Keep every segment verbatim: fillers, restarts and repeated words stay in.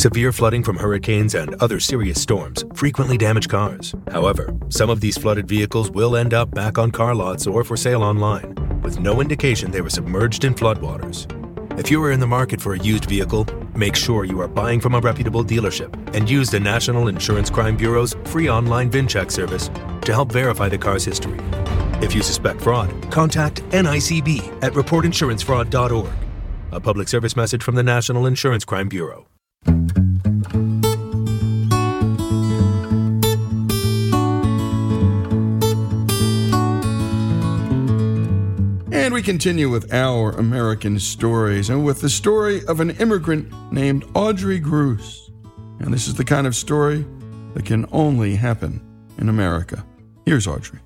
Severe flooding from hurricanes and other serious storms frequently damage cars. However, some of these flooded vehicles will end up back on car lots or for sale online, with no indication they were submerged in floodwaters. If you are in the market for a used vehicle, make sure you are buying from a reputable dealership and use the National Insurance Crime Bureau's free online VIN check service to help verify the car's history. If you suspect fraud, contact N I C B at report insurance fraud dot org. A public service message from the National Insurance Crime Bureau. And we continue with our American stories, and with the story of an immigrant named Audrey Gruss. And this is the kind of story that can only happen in America. Here's Audrey.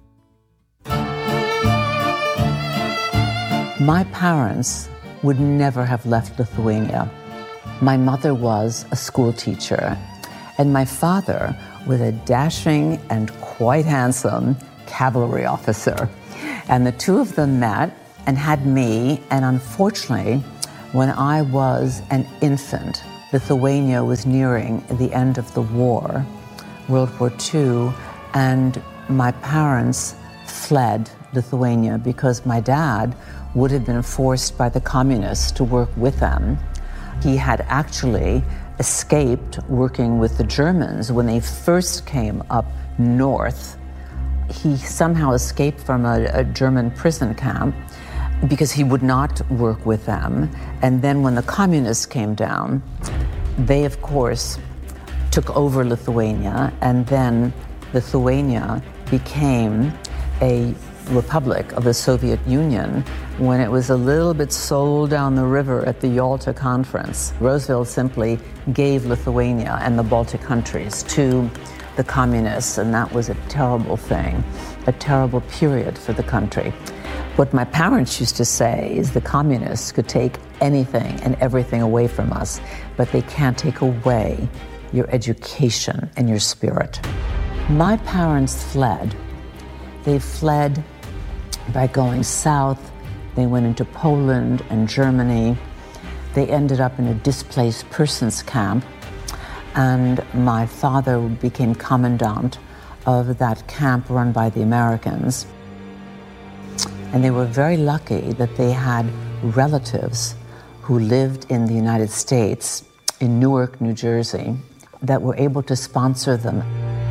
My parents would never have left Lithuania. My mother was a school teacher, and my father was a dashing and quite handsome cavalry officer. And the two of them met and had me, and unfortunately, when I was an infant, Lithuania was nearing the end of the war, World War Two, and my parents fled Lithuania because my dad would have been forced by the communists to work with them. He had actually escaped working with the Germans when they first came up north. He somehow escaped from a, a German prison camp because he would not work with them. And then when the communists came down, they, of course, took over Lithuania, and then Lithuania became a republic of the Soviet Union when it was a little bit sold down the river at the Yalta Conference. Roosevelt simply gave Lithuania and the Baltic countries to the communists, and that was a terrible thing, a terrible period for the country. What my parents used to say is the communists could take anything and everything away from us, but they can't take away your education and your spirit. My parents fled. They fled by going south. They went into Poland and Germany. They ended up in a displaced persons camp, and my father became commandant of that camp run by the Americans. And they were very lucky that they had relatives who lived in the United States, in Newark, New Jersey, that were able to sponsor them.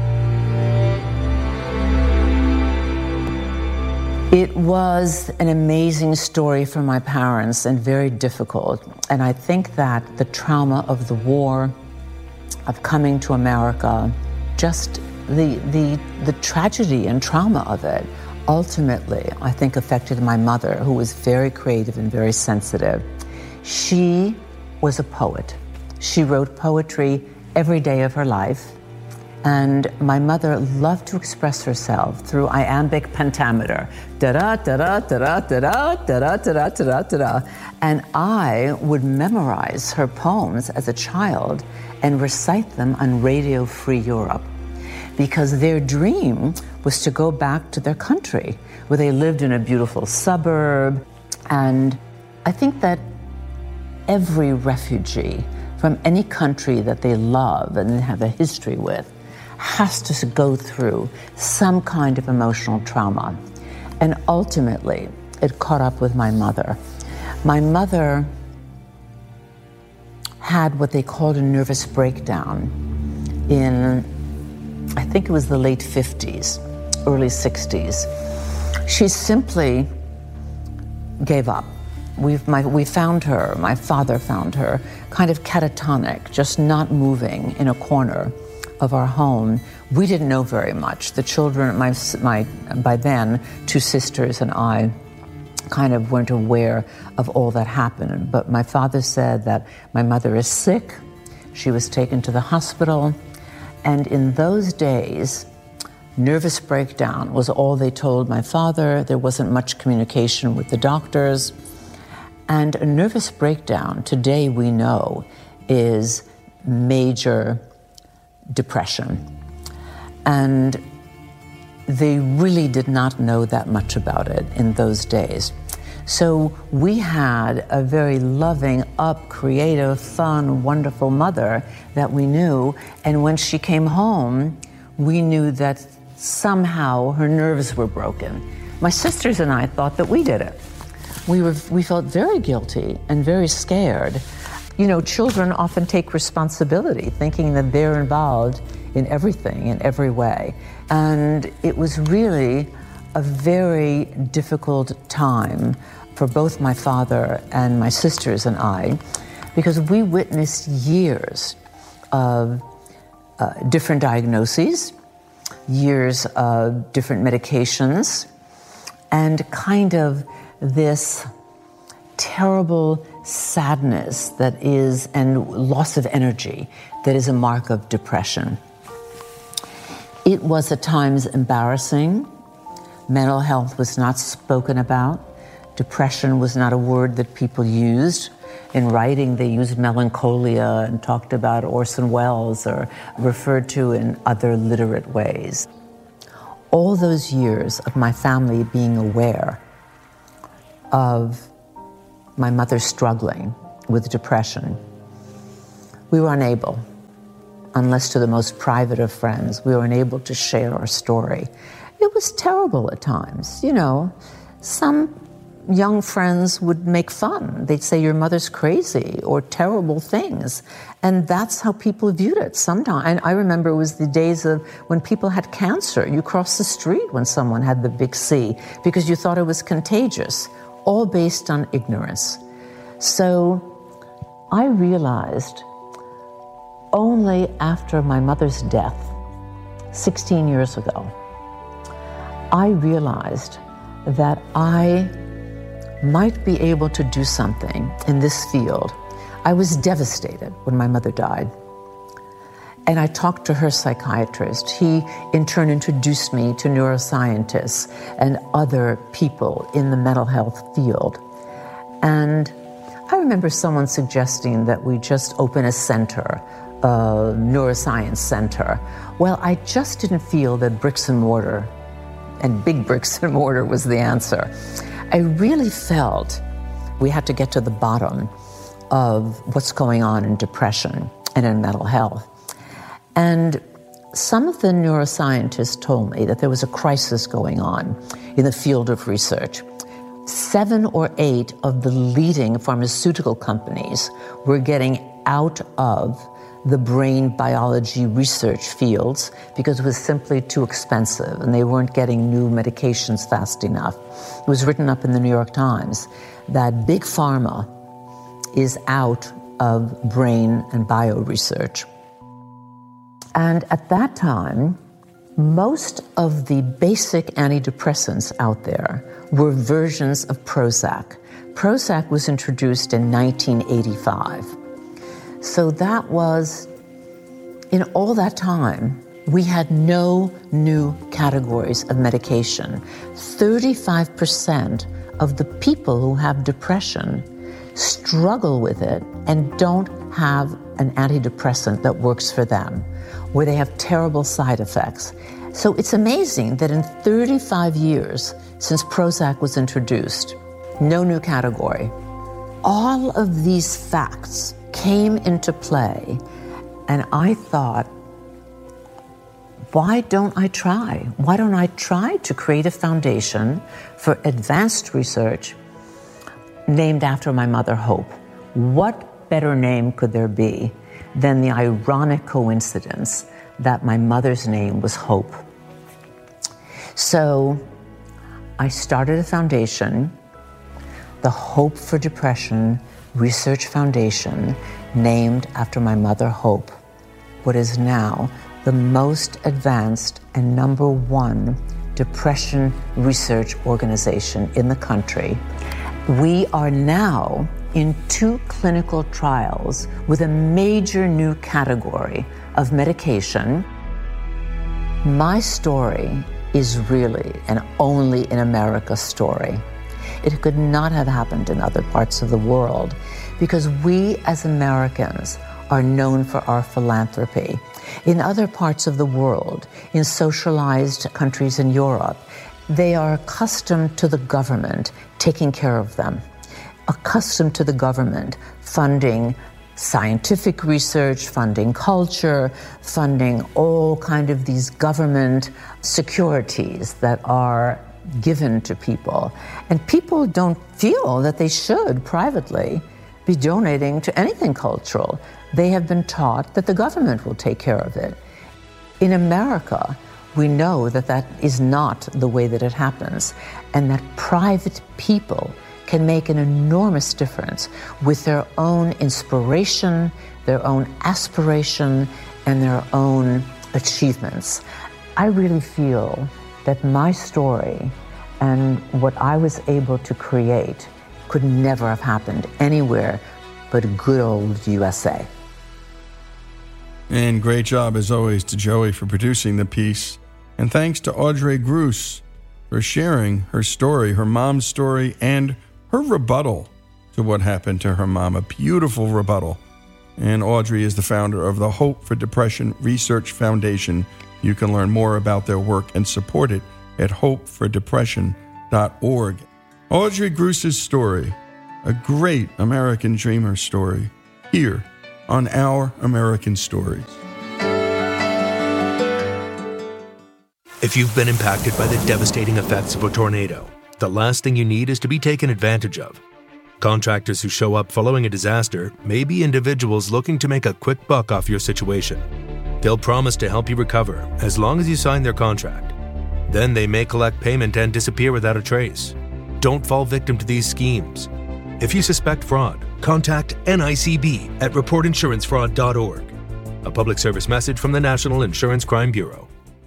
It was an amazing story for my parents and very difficult. And I think that the trauma of the war, of coming to America, just the, the, the tragedy and trauma of it, ultimately, I think, affected my mother, who was very creative and very sensitive. She was a poet. She wrote poetry every day of her life. And my mother loved to express herself through iambic pentameter. Da-da, da-da, da-da, da-da, da-da, da-da, da-da, da-da. And I would memorize her poems as a child and recite them on Radio Free Europe, because their dream was to go back to their country, where they lived in a beautiful suburb. And I think that every refugee from any country that they love and have a history with has to go through some kind of emotional trauma. And ultimately, it caught up with my mother. My mother had what they called a nervous breakdown in, I think it was the late fifties, early sixties. She simply gave up. We've, my, we found her, my father found her, kind of catatonic, just not moving in a corner of our home. We didn't know very much. The children, my, my by then, two sisters and I kind of weren't aware of all that happened. But my father said that my mother is sick. She was taken to the hospital. And in those days, nervous breakdown was all they told my father. There wasn't much communication with the doctors. And a nervous breakdown, today we know, is major depression. And they really did not know that much about it in those days. So we had a very loving, up, creative, fun, wonderful mother that we knew. And when she came home, we knew that somehow her nerves were broken. My sisters and I thought that we did it. We were, we felt very guilty and very scared. You know, children often take responsibility, thinking that they're involved in everything, in every way. And it was really a very difficult time for both my father and my sisters and I, because we witnessed years of uh, different diagnoses, years of different medications, and kind of this terrible sadness that is, and loss of energy that is a mark of depression. It was at times embarrassing. Mental health was not spoken about. Depression was not a word that people used. In writing, they used melancholia and talked about Orson Welles or referred to in other literate ways. All those years of my family being aware of my mother struggling with depression, we were unable, unless to the most private of friends, we were unable to share our story. It was terrible at times, you know. Some young friends would make fun. They'd say, your mother's crazy, or terrible things. And that's how people viewed it sometimes. And I remember it was the days of when people had cancer. You crossed the street when someone had the big C because you thought it was contagious, all based on ignorance. So I realized only after my mother's death, sixteen years ago, I realized that I might be able to do something in this field. I was devastated when my mother died. And I talked to her psychiatrist. He, in turn, introduced me to neuroscientists and other people in the mental health field. And I remember someone suggesting that we just open a center, a neuroscience center. Well, I just didn't feel that bricks and mortar and big bricks and mortar was the answer. I really felt we had to get to the bottom of what's going on in depression and in mental health. And some of the neuroscientists told me that there was a crisis going on in the field of research. Seven or eight of the leading pharmaceutical companies were getting out of the brain biology research fields because it was simply too expensive and they weren't getting new medications fast enough. It was written up in the New York Times that big pharma is out of brain and bio research. And at that time, most of the basic antidepressants out there were versions of Prozac. Prozac was introduced in nineteen eighty-five. So that was, in all that time, we had no new categories of medication. thirty-five percent of the people who have depression struggle with it and don't have an antidepressant that works for them, where they have terrible side effects. So it's amazing that in thirty-five years since Prozac was introduced, no new category, all of these facts came into play, and I thought, why don't I try? Why don't I try to create a foundation for advanced research named after my mother, Hope? What better name could there be than the ironic coincidence that my mother's name was Hope? So I started a foundation, the Hope for Depression Research Foundation, named after my mother, Hope, what is now the most advanced and number one depression research organization in the country. We are now in two clinical trials with a major new category of medication. My story is really and only in America story. It could not have happened in other parts of the world because we as Americans are known for our philanthropy. In other parts of the world, in socialized countries in Europe, they are accustomed to the government taking care of them, accustomed to the government funding scientific research, funding culture, funding all kind of these government securities that are given to people. And people don't feel that they should privately be donating to anything cultural. They have been taught that the government will take care of it. In America, we know that that is not the way that it happens, and that private people can make an enormous difference with their own inspiration, their own aspiration, and their own achievements. I really feel that my story and what I was able to create could never have happened anywhere but good old U S A. And great job, as always, to Joey for producing the piece. And thanks to Audrey Groos for sharing her story, her mom's story, and her rebuttal to what happened to her mom. A beautiful rebuttal. And Audrey is the founder of the Hope for Depression Research Foundation. You can learn more about their work and support it at hope for depression dot org. Audrey Groos's story, a great American dreamer story, here on Our American Stories. If you've been impacted by the devastating effects of a tornado, the last thing you need is to be taken advantage of. Contractors who show up following a disaster may be individuals looking to make a quick buck off your situation. They'll promise to help you recover as long as you sign their contract. Then they may collect payment and disappear without a trace. Don't fall victim to these schemes. If you suspect fraud, contact N I C B at report insurance fraud dot org. A public service message from the National Insurance Crime Bureau.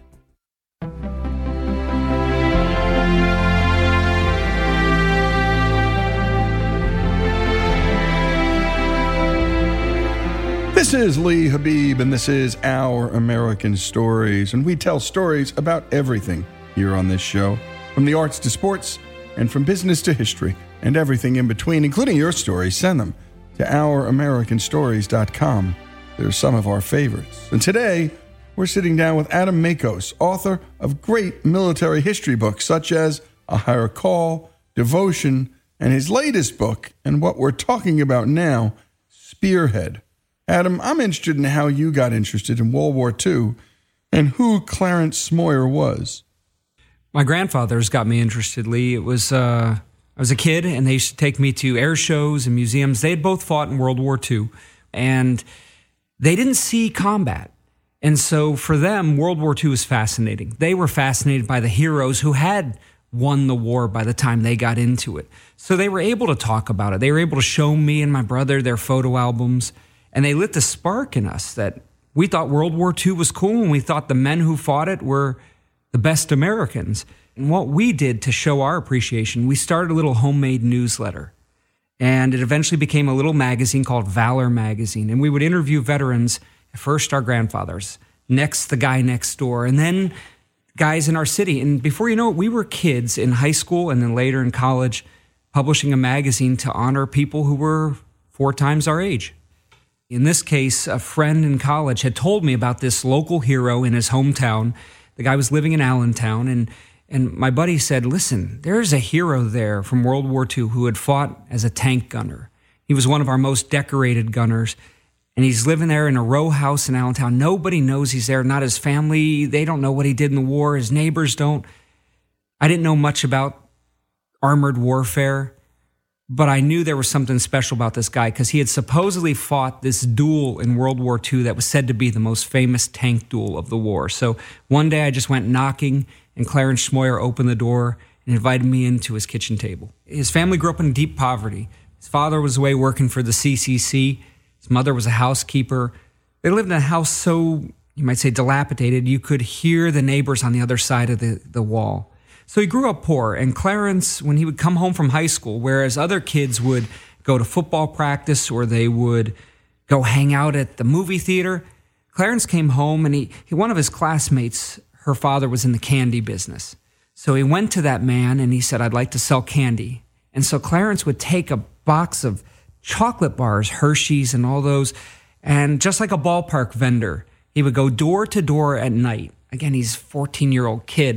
This is Lee Habib, and this is Our American Stories, and we tell stories about everything here on this show, from the arts to sports, and from business to history, and everything in between, including your stories. Send them to our american stories dot com. They're some of our favorites. And today, we're sitting down with Adam Makos, author of great military history books such as A Higher Call, Devotion, and his latest book, and what we're talking about now, Spearhead. Adam, I'm interested in how you got interested in World War Two and who Clarence Smoyer was. My grandfather's got me interested, Lee. It was, uh, I was a kid, and they used to take me to air shows and museums. They had both fought in World War Two, and they didn't see combat. And so for them, World War Two was fascinating. They were fascinated by the heroes who had won the war by the time they got into it. So they were able to talk about it. They were able to show me and my brother their photo albums. And they lit the spark in us that we thought World War Two was cool, and we thought the men who fought it were the best Americans. And what we did to show our appreciation, we started a little homemade newsletter. And it eventually became a little magazine called Valor Magazine. And we would interview veterans, first our grandfathers, next the guy next door, and then guys in our city. And before you know it, we were kids in high school and then later in college publishing a magazine to honor people who were four times our age. In this case, a friend in college had told me about this local hero in his hometown. The guy was living in Allentown, and, and my buddy said, listen, there's a hero there from World War Two who had fought as a tank gunner. He was one of our most decorated gunners, and he's living there in a row house in Allentown. Nobody knows he's there, not his family. They don't know what he did in the war. His neighbors don't. I didn't know much about armored warfare, but I knew there was something special about this guy because he had supposedly fought this duel in World War Two that was said to be the most famous tank duel of the war. So one day I just went knocking, and Clarence Smoyer opened the door and invited me into his kitchen table. His family grew up in deep poverty. His father was away working for the C C C. His mother was a housekeeper. They lived in a house so, you might say, dilapidated, you could hear the neighbors on the other side of the, the wall. So he grew up poor, and Clarence, when he would come home from high school, whereas other kids would go to football practice or they would go hang out at the movie theater, Clarence came home, and he, he one of his classmates, her father was in the candy business. So he went to that man, and he said, I'd like to sell candy. And so Clarence would take a box of chocolate bars, Hershey's and all those, and just like a ballpark vendor, he would go door to door at night. Again, he's a fourteen-year-old kid,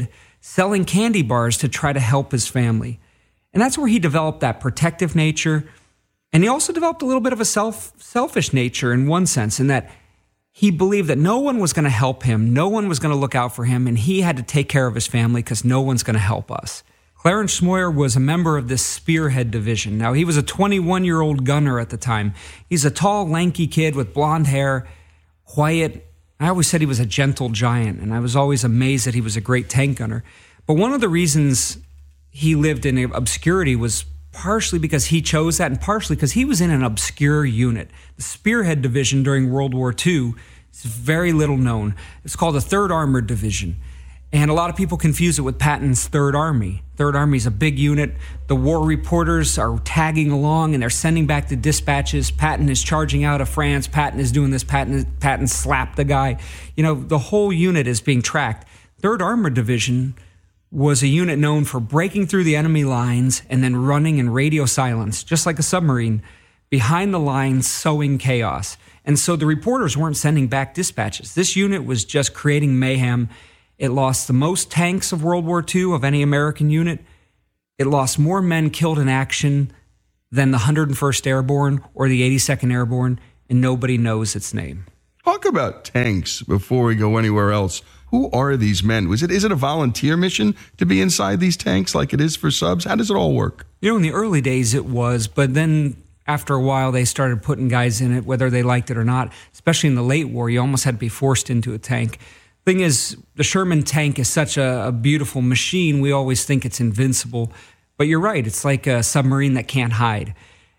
selling candy bars to try to help his family. And that's where he developed that protective nature. And he also developed a little bit of a self selfish nature in one sense, in that he believed that no one was going to help him, no one was going to look out for him, and he had to take care of his family because no one's going to help us. Clarence Smoyer was a member of this Spearhead Division. Now, he was a twenty-one-year-old gunner at the time. He's a tall, lanky kid with blonde hair, quiet. I always said he was a gentle giant, and I was always amazed that he was a great tank gunner. But one of the reasons he lived in obscurity was partially because he chose that, and partially because he was in an obscure unit. The Spearhead Division during World War Two is very little known. It's called the third Armored Division. And a lot of people confuse it with Patton's third Army. third Army is a big unit. The war reporters are tagging along and they're sending back the dispatches. Patton is charging out of France. Patton is doing this. Patton, Patton slapped the guy. You know, the whole unit is being tracked. third Armored Division was a unit known for breaking through the enemy lines and then running in radio silence, just like a submarine, behind the lines, sowing chaos. And so the reporters weren't sending back dispatches. This unit was just creating mayhem. It lost the most tanks of World War Two of any American unit. It lost more men killed in action than the one hundred first Airborne or the eighty-second Airborne, and nobody knows its name. Talk about tanks before we go anywhere else. Who are these men? Was it is it a volunteer mission to be inside these tanks like it is for subs? How does it all work? You know, in the early days it was, but then after a while they started putting guys in it, whether they liked it or not. Especially in the late war, you almost had to be forced into a tank. Thing is, the Sherman tank is such a, a beautiful machine, we always think it's invincible. But you're right, it's like a submarine that can't hide.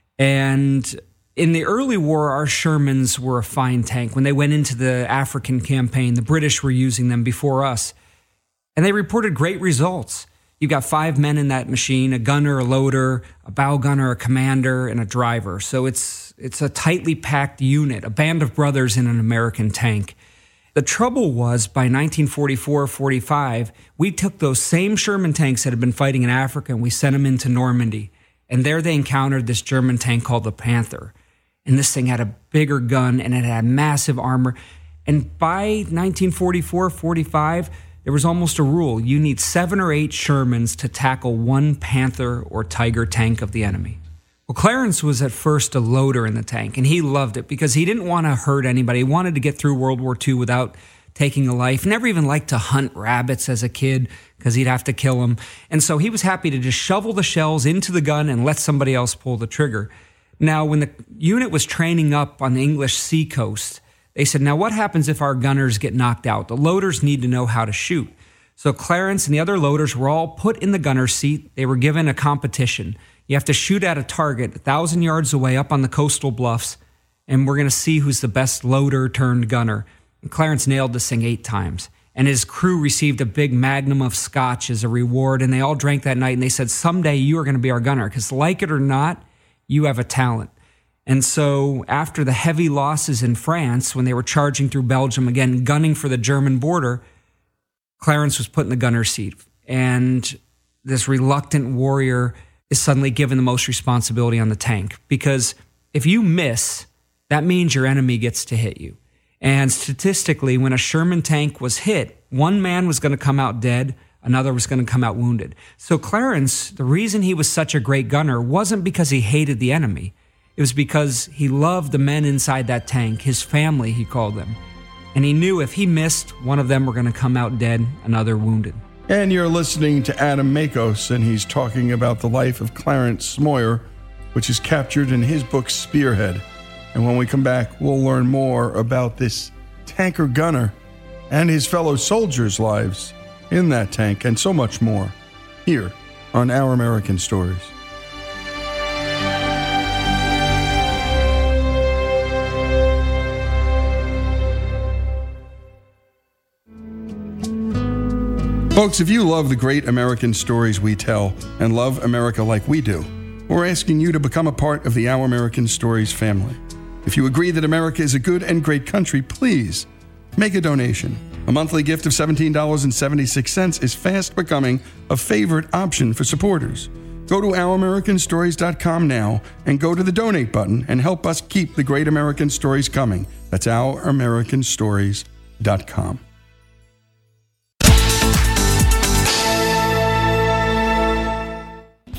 And in the early war, our Shermans were a fine tank. When they went into the African campaign, the British were using them before us. And they reported great results. You've got five men in that machine, a gunner, a loader, a bow gunner, a commander, and a driver. So it's it's a tightly packed unit, a band of brothers in an American tank. The trouble was, by nineteen forty-four forty-five, we took those same Sherman tanks that had been fighting in Africa and we sent them into Normandy. And there they encountered this German tank called the Panther. And this thing had a bigger gun and it had massive armor. And by nineteen forty-four forty-five, there was almost a rule. You need seven or eight Shermans to tackle one Panther or Tiger tank of the enemy. Well, Clarence was at first a loader in the tank, and he loved it because he didn't want to hurt anybody. He wanted to get through World War Two without taking a life. Never even liked to hunt rabbits as a kid because he'd have to kill them. And so he was happy to just shovel the shells into the gun and let somebody else pull the trigger. Now, when the unit was training up on the English sea coast, they said, now what happens if our gunners get knocked out? The loaders need to know how to shoot. So Clarence and the other loaders were all put in the gunner's seat. They were given a competition. You have to shoot at a target a thousand yards away up on the coastal bluffs, and we're going to see who's the best loader turned gunner. And Clarence nailed this thing eight times, and his crew received a big magnum of scotch as a reward, and they all drank that night, and they said, someday you are going to be our gunner, because like it or not, you have a talent. And so after the heavy losses in France, when they were charging through Belgium, again, gunning for the German border, Clarence was put in the gunner's seat, and this reluctant warrior is suddenly given the most responsibility on the tank. Because if you miss, that means your enemy gets to hit you. And statistically, when a Sherman tank was hit, one man was going to come out dead, another was going to come out wounded. So Clarence, the reason he was such a great gunner wasn't because he hated the enemy. It was because he loved the men inside that tank, his family, he called them. And he knew if he missed, one of them were going to come out dead, another wounded. And you're listening to Adam Makos, and he's talking about the life of Clarence Smoyer, which is captured in his book Spearhead. And when we come back, we'll learn more about this tanker gunner and his fellow soldiers' lives in that tank, and so much more, here on Our American Stories. Folks, if you love the great American stories we tell and love America like we do, we're asking you to become a part of the Our American Stories family. If you agree that America is a good and great country, please make a donation. A monthly gift of seventeen dollars and seventy-six cents is fast becoming a favorite option for supporters. Go to our american stories dot com now and go to the donate button and help us keep the great American stories coming. That's our american stories dot com.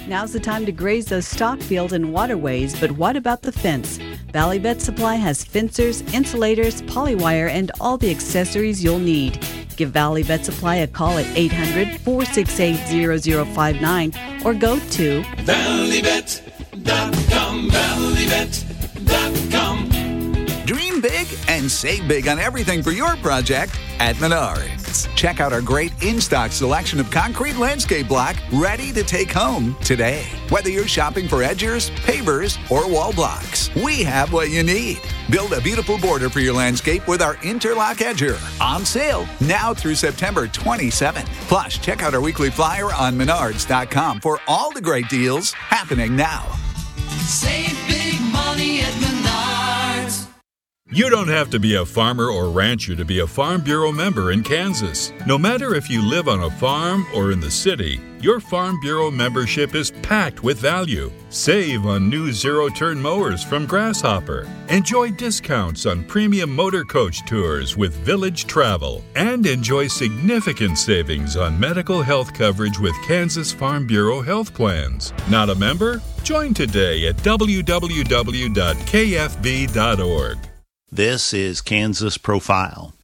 Now's the time to graze those stock fields and waterways, but what about the fence? Valley Vet Supply has fencers, insulators, polywire, and all the accessories you'll need. Give Valley Vet Supply a call at eight hundred, four six eight, zero zero five nine or go to valley vet dot com, valley vet dot com. Dream big and save big on everything for your project at Menards. Check out our great in-stock selection of concrete landscape block ready to take home today. Whether you're shopping for edgers, pavers, or wall blocks, we have what you need. Build a beautiful border for your landscape with our Interlock Edger. On sale now through September twenty-seventh. Plus, check out our weekly flyer on menards dot com for all the great deals happening now. Save big money at Menards. You don't have to be a farmer or rancher to be a Farm Bureau member in Kansas. No matter if you live on a farm or in the city, your Farm Bureau membership is packed with value. Save on new zero-turn mowers from Grasshopper. Enjoy discounts on premium motor coach tours with Village Travel. And enjoy significant savings on medical health coverage with Kansas Farm Bureau health plans. Not a member? Join today at w w w dot k f b dot org. This is Kansas Profile.